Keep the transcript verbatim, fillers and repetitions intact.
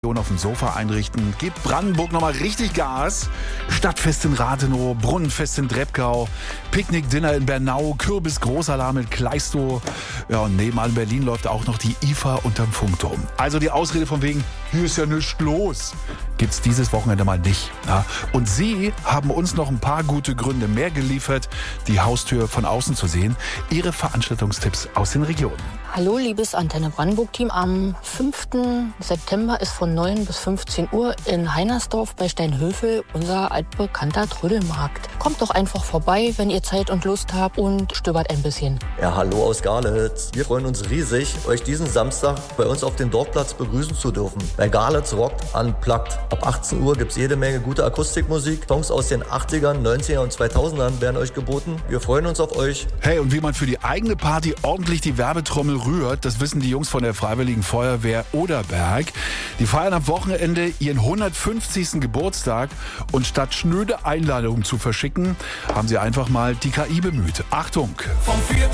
auf dem Sofa einrichten. Gebt Brandenburg nochmal richtig Gas. Stadtfest in Rathenow, Brunnenfest in Drebkau, Picknick-Dinner in Bernau, Kürbis-Großalarm in Kleistow. Ja, und nebenan in Berlin läuft auch noch die I F A unterm Funkturm. Also die Ausrede von wegen, hier ist ja nichts los, gibt's dieses Wochenende mal nicht. Ja? Und Sie haben uns noch ein paar gute Gründe mehr geliefert, die Haustür von außen zu sehen. Ihre Veranstaltungstipps aus den Regionen. Hallo, liebes Antenne Brandenburg-Team. Am fünften September ist von neun bis fünfzehn Uhr in Heinersdorf bei Steinhöfel unser altbekannter Trödelmarkt. Kommt doch einfach vorbei, wenn ihr Zeit und Lust habt, und stöbert ein bisschen. Ja, hallo aus Garlitz. Wir freuen uns riesig, euch diesen Samstag bei uns auf dem Dorfplatz begrüßen zu dürfen. Bei Garlitz rockt unplugged. Ab achtzehn Uhr gibt's jede Menge gute Akustikmusik. Songs aus den achtzigern, neunzigern und zweitausendern werden euch geboten. Wir freuen uns auf euch. Hey, und wie man für die eigene Party ordentlich die Werbetrommel rührt, das wissen die Jungs von der Freiwilligen Feuerwehr Oderberg. Die feiern am Wochenende ihren hundertfünfzigsten Geburtstag und statt schnöde Einladungen zu verschicken, haben sie einfach mal die K I bemüht. Achtung!